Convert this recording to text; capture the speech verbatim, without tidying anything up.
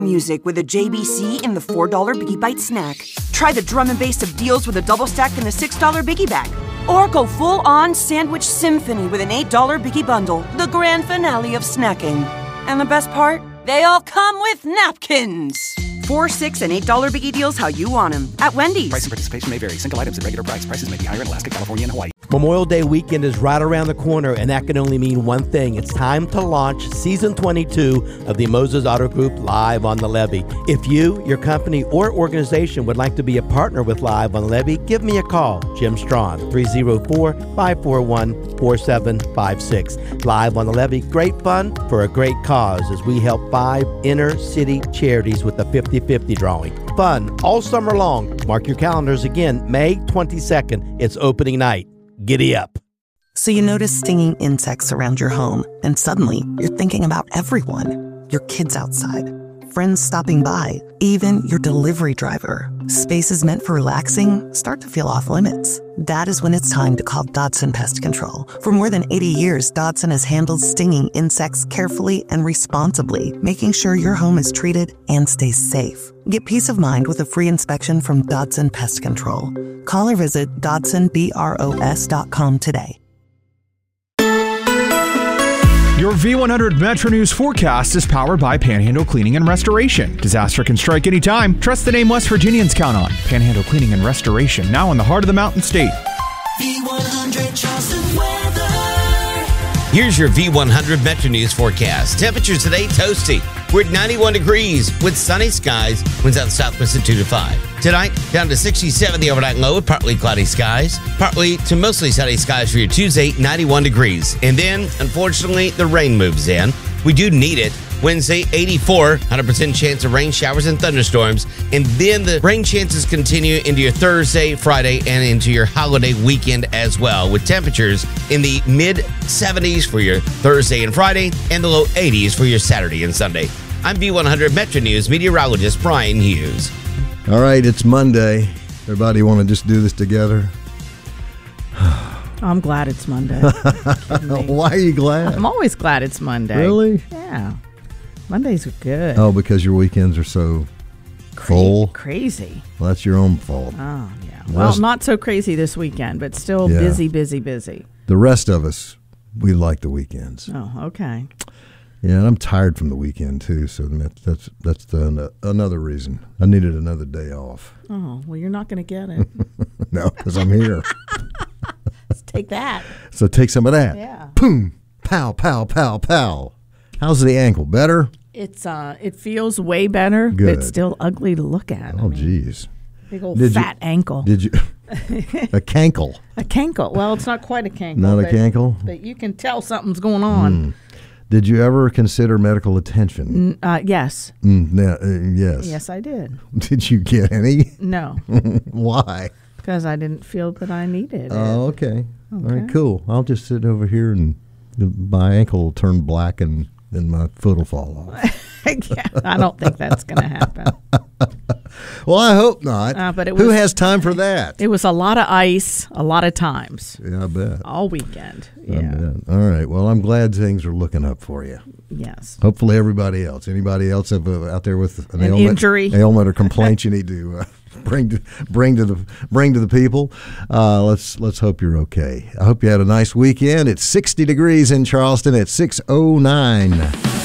music with a J B C in the four dollar Biggie Bite snack. Try the drum and bass of deals with a double stack in the six dollar Biggie Bag. Or go full-on sandwich symphony with an eight dollar Biggie Bundle, the grand finale of snacking. And the best part? They all come with napkins. Four, six, and eight dollar Biggie deals how you want them at Wendy's. Price and participation may vary. Single items at regular price. Prices may be higher in Alaska, California, and Hawaii. Memorial Day weekend is right around the corner, and that can only mean one thing. It's time to launch Season twenty-two of the Moses Auto Group Live on the Levee. If you, your company, or organization would like to be a partner with Live on the Levee, give me a call. Jim Strawn, three oh four, five four one, four seven five six. Live on the Levee, great fun for a great cause as we help five inner-city charities with the fifty-fifty drawing. Fun all summer long. Mark your calendars again, May twenty-second. It's opening night. Giddy up. So you notice stinging insects around your home, and suddenly you're thinking about everyone. Your kids outside, friends stopping by, even your delivery driver. Spaces meant for relaxing start to feel off limits. That is when it's time to call Dodson Pest Control. For more than eighty years, Dodson has handled stinging insects carefully and responsibly, making sure your home is treated and stays safe. Get peace of mind with a free inspection from Dodson Pest Control. Call or visit Dodson Bros dot com today. Your V one hundred Metro News forecast is powered by Panhandle Cleaning and Restoration. Disaster can strike anytime. Trust the name West Virginians count on. Panhandle Cleaning and Restoration, now in the heart of the Mountain State. V one hundred Charleston weather. Here's your V one hundred Metro News forecast. Temperatures today toasty. We're at ninety-one degrees with sunny skies. Winds out southwest at two to five. Tonight, down to sixty-seven the overnight low with partly cloudy skies. Partly to mostly sunny skies for your Tuesday, ninety-one degrees. And then, unfortunately, the rain moves in. We do need it. Wednesday, eighty-four, one hundred percent chance of rain showers and thunderstorms. And then the rain chances continue into your Thursday, Friday, and into your holiday weekend as well, with temperatures in the mid seventies for your Thursday and Friday, and the low eighties for your Saturday and Sunday. I'm V one hundred Metro News meteorologist Brian Hughes. All right, it's Monday. Everybody want to just do this together? I'm glad it's Monday. Why are you glad? I'm always glad it's Monday. Really? Yeah. Mondays are good. Oh, because your weekends are so Cra- full? Crazy. Well, that's your own fault. Oh, yeah. Well, rest, not so crazy this weekend, but still yeah. busy, busy, busy. The rest of us, we like the weekends. Oh, okay. Yeah, and I'm tired from the weekend, too, so that, that's that's the, another reason. I needed another day off. Oh, well, you're not going to get it. No, because I'm here. Let's take that. So take some of that. Yeah. Boom, pow, pow, pow, pow. How's the ankle? Better? It's uh, it feels way better, Good. but it's still ugly to look at. Oh, jeez. Big old did fat you, ankle. Did you? A cankle. A cankle. Well, it's not quite a cankle. Not a but, cankle? But you can tell something's going on. Mm. Did you ever consider medical attention? Uh, yes. Mm, yeah, uh, yes. Yes, I did. Did you get any? No. Why? Because I didn't feel that I needed it. Oh, okay. okay. All right, cool. I'll just sit over here and my ankle will turn black and then my foot will fall off. Yeah, I don't think that's going to happen. Well, I hope not. Uh, but it was, who has time for that? It was a lot of ice, a lot of times. Yeah, I bet. All weekend. I Yeah. bet. All right. Well, I'm glad things are looking up for you. Yes. Hopefully everybody else. Anybody else have, uh, out there with an, an ailment, injury, ailment or complaint you need to uh, bring to bring to the bring to the people. Uh, let's let's hope you're okay. I hope you had a nice weekend. It's sixty degrees in Charleston at six oh nine.